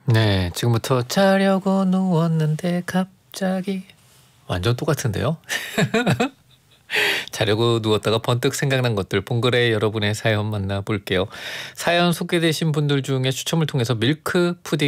네, 지금부터 자려고 누웠는데 갑자기 완전 똑같은데요? 자려고 누웠다가 번뜩 생각난 것들 봉글에 여러분의 사연 만나볼게요. 사연 소개되신 분들 중에 추첨을 통해서 밀크 푸딩